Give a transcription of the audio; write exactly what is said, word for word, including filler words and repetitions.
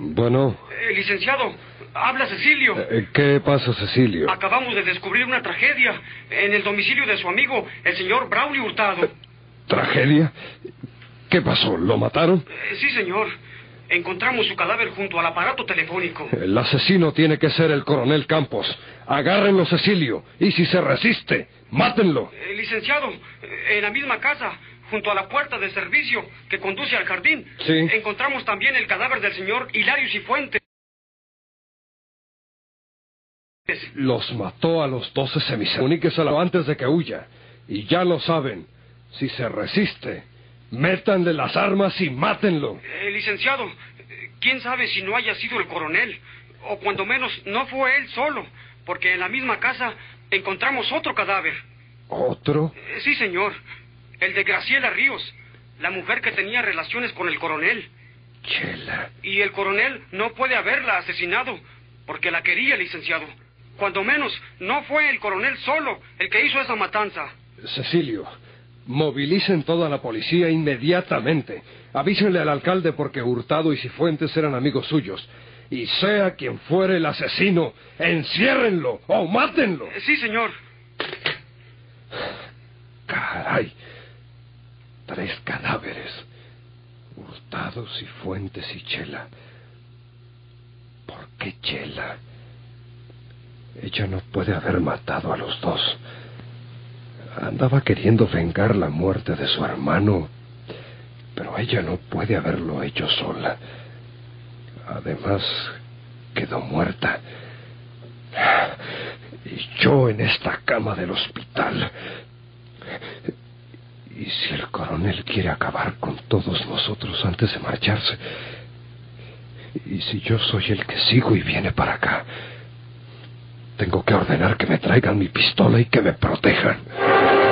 Bueno. Eh, licenciado, habla Cecilio. Eh, ¿Qué pasa, Cecilio? Acabamos de descubrir una tragedia en el domicilio de su amigo, el señor Braulio Hurtado. ¿Tragedia? ¿Qué pasó? ¿Lo mataron? Eh, sí, señor. Encontramos su cadáver junto al aparato telefónico. El asesino tiene que ser el coronel Campos. Agárrenlo, Cecilio. Y si se resiste, mátenlo. Eh, licenciado, eh, en la misma casa, junto a la puerta de servicio que conduce al jardín, sí, encontramos también el cadáver del señor Hilario Cifuentes. Los mató a los doce semiseguros. Comuníqueselo antes de que huya. Y ya lo saben. Si se resiste, métanle las armas y mátenlo. Eh, licenciado, quién sabe si no haya sido el coronel, o cuando menos no fue él solo, porque en la misma casa encontramos otro cadáver. ¿Otro? Eh, sí, señor. El de Graciela Ríos, la mujer que tenía relaciones con el coronel. Chela. Y el coronel no puede haberla asesinado, porque la quería, licenciado. Cuando menos, no fue el coronel solo el que hizo esa matanza. Cecilio, movilicen toda la policía inmediatamente. Avísenle al alcalde porque Hurtado y Cifuentes eran amigos suyos. Y sea quien fuere el asesino, enciérrenlo o mátenlo. Eh, sí, señor. Caray. Tres cadáveres. Hurtado, Cifuentes y Chela. ¿Por qué Chela? Ella no puede haber matado a los dos. Andaba queriendo vengar la muerte de su hermano, pero ella no puede haberlo hecho sola. Además, quedó muerta. Y yo en esta cama del hospital. ¿Y si el coronel quiere acabar con todos nosotros antes de marcharse? ¿Y si yo soy el que sigo y viene para acá? Tengo que ordenar que me traigan mi pistola y que me protejan.